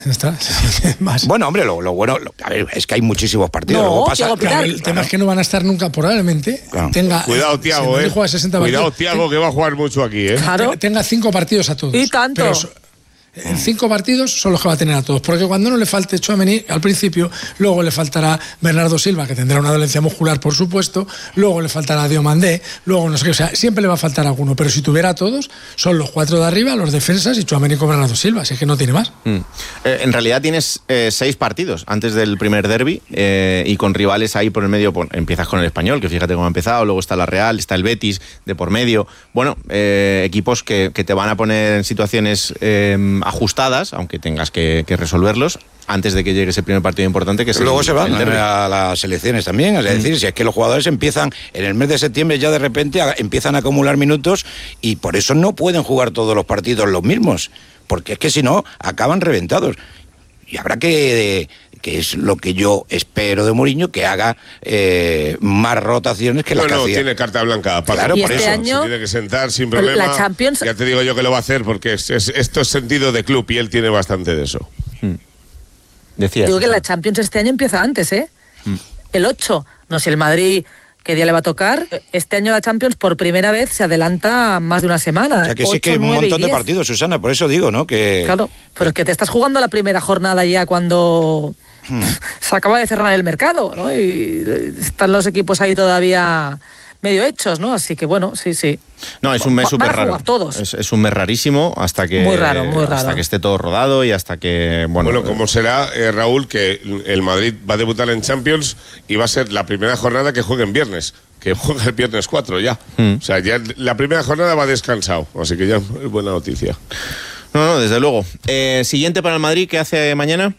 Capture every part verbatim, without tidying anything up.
Está. Más. Bueno, hombre, lo, lo bueno, lo, a ver, es que hay muchísimos partidos. No, Luego pasa, claro, el tema es que no van a estar nunca, probablemente. Claro. Tenga, Cuidado, Thiago, si eh. juega sesenta Cuidado, partidos, Thiago, que va a jugar mucho aquí, eh. Claro. Tenga cinco partidos a todos. Y tanto. Pero, en cinco partidos son los que va a tener a todos, porque cuando no le falte Tchouaméni al principio, luego le faltará Bernardo Silva, que tendrá una dolencia muscular, por supuesto, luego le faltará Diomandé, luego no sé qué, o sea, siempre le va a faltar alguno, pero si tuviera a todos, son los cuatro de arriba, los defensas y Tchouaméni con Bernardo Silva, así que no tiene más. Mm. Eh, en realidad tienes eh, seis partidos antes del primer derbi eh, y con rivales ahí por el medio, por, empiezas con el Español, que fíjate cómo ha empezado, luego está la Real, está el Betis de por medio, bueno, eh, equipos que, que te van a poner en situaciones eh, ajustadas, aunque tengas que, que resolverlos antes de que llegue ese primer partido importante que es luego el, se van el derbi. a las selecciones también, es decir, mm. si es que los jugadores empiezan en el mes de septiembre ya de repente a, empiezan a acumular minutos y por eso no pueden jugar todos los partidos los mismos, porque es que si no acaban reventados y habrá que, que es lo que yo espero de Mourinho, que haga eh, más rotaciones que no, las que no, hacía. tiene carta blanca, Paco. Claro, y por este eso año, se tiene que sentar sin problema. La Champions... Ya te digo yo que lo va a hacer porque es, es, esto es sentido de club y él tiene bastante de eso. Mm. Decías. Digo que la Champions este año empieza antes, ¿eh? Mm. El ocho. No sé, el Madrid, ¿qué día le va a tocar? Este año la Champions por primera vez se adelanta más de una semana. O sea que ocho, sí que hay un nueve montón y de diez. partidos, Susana, por eso digo, ¿no? Que... Claro, pero es que te estás jugando la primera jornada ya cuando hmm. se acaba de cerrar el mercado, ¿no? Y están los equipos ahí todavía medio hechos, ¿no? Así que bueno, sí, sí. No, es un mes súper Van a raro. jugar todos. Es, es un mes rarísimo hasta que Muy raro, muy raro. hasta que esté todo rodado y hasta que bueno. Bueno, como será, eh, Raúl, que el Madrid va a debutar en Champions y va a ser la primera jornada que juegue en viernes, que juega el viernes cuatro ya. Mm. O sea, ya la primera jornada va descansado, así que ya es buena noticia. No, no, desde luego. Eh, siguiente para el Madrid, ¿qué hace mañana?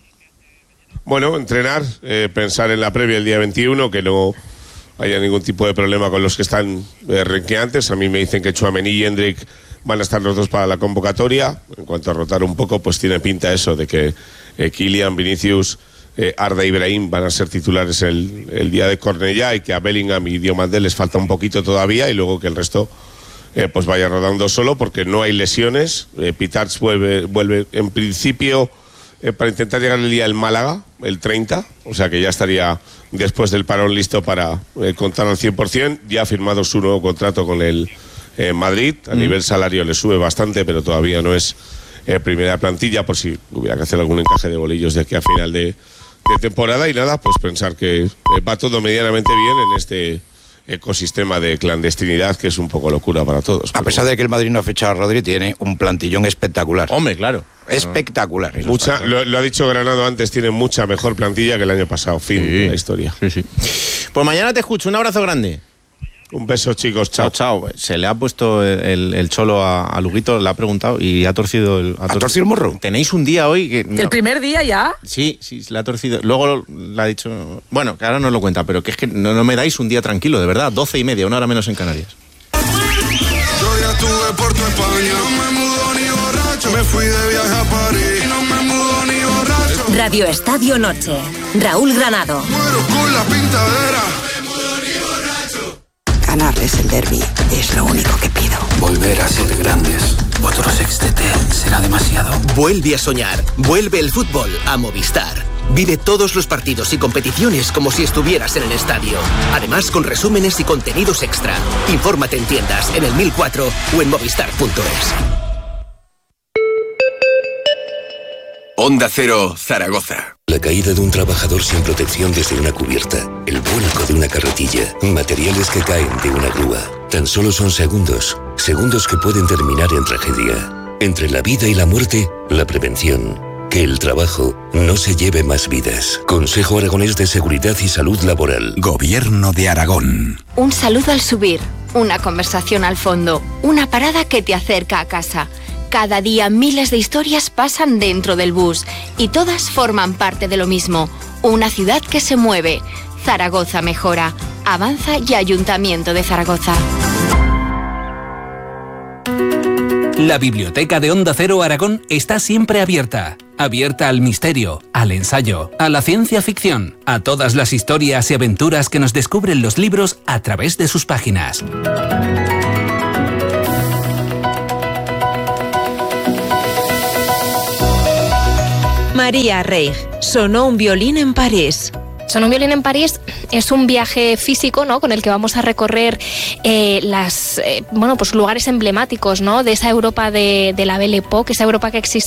Bueno, entrenar, eh, pensar en la previa el día veintiuno, que no haya ningún tipo de problema con los que están eh, renqueantes. A mí me dicen que Tchouaméni y Hendrik van a estar los dos para la convocatoria. En cuanto a rotar un poco, pues tiene pinta eso de que eh, Kylian, Vinicius, eh, Arda y Ibrahim van a ser titulares el, el día de Cornellá y que a Bellingham y Diomandé les falta un poquito todavía y luego que el resto eh, pues vaya rodando solo porque no hay lesiones. Eh, Pitarch vuelve, vuelve en principio eh, para intentar llegar el día del Málaga, el treinta, o sea que ya estaría después del parón listo para eh, contar al cien por ciento. Ya ha firmado su nuevo contrato con el eh, Madrid. A mm. nivel salario le sube bastante, pero todavía no es eh, primera plantilla, por si hubiera que hacer algún encaje de bolillos de aquí a final de, de temporada. Y nada, pues pensar que eh, va todo medianamente bien en este ecosistema de clandestinidad que es un poco locura para todos. A pesar de que el Madrid no ha fichado a Rodri, tiene un plantillón espectacular. Hombre, claro. Espectacular. Mucha, lo, lo ha dicho Granado antes, tiene mucha mejor plantilla que el año pasado. Fin sí, de la historia. Sí, sí. Pues mañana te escucho. Un abrazo grande. Un beso, chicos. Chao. Chao, chao. Se le ha puesto el, el, el cholo a, a Luguito, le ha preguntado y ha torcido el... ¿Ha, ¿Ha torcido el morro? Tenéis un día hoy que... No. ¿El primer día ya? Sí, sí, le ha torcido. Luego le ha dicho... Bueno, que ahora no lo cuenta, pero que es que no, no me dais un día tranquilo, de verdad. Doce y media, una hora menos en Canarias. Yo ya estuve por tu España, no me mudo ni borracho. Me fui de viaje a París, no me mudo ni borracho. Radio Estadio Noche. Raúl Granado. Muero con la pintadera. Ganarles el derbi es lo único que pido. Volver a ser grandes. Otro sextete será demasiado. Vuelve a soñar. Vuelve el fútbol a Movistar. Vive todos los partidos y competiciones como si estuvieras en el estadio. Además, con resúmenes y contenidos extra. Infórmate en tiendas, en el mil cuatro o en movistar punto es. Onda Cero, Zaragoza. La caída de un trabajador sin protección desde una cubierta, el vuelco de una carretilla, materiales que caen de una grúa. Tan solo son segundos, segundos que pueden terminar en tragedia. Entre la vida y la muerte, la prevención. Que el trabajo no se lleve más vidas. Consejo Aragonés de Seguridad y Salud Laboral. Gobierno de Aragón. Un saludo al subir, una conversación al fondo, una parada que te acerca a casa. Cada día miles de historias pasan dentro del bus y todas forman parte de lo mismo. Una ciudad que se mueve. Zaragoza mejora. Avanza y Ayuntamiento de Zaragoza. La biblioteca de Onda Cero Aragón está siempre abierta. Abierta al misterio, al ensayo, a la ciencia ficción, a todas las historias y aventuras que nos descubren los libros a través de sus páginas. María Reig, Sonó un violín en París. Sonó un violín en París es un viaje físico, ¿no?, con el que vamos a recorrer eh, las, eh, bueno, pues lugares emblemáticos, ¿no?, de esa Europa de, de la Belle Époque, esa Europa que existe